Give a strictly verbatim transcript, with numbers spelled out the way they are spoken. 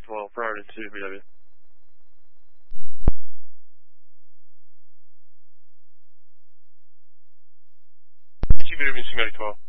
twelve, priority to V W. Two V W, Singularity twelve.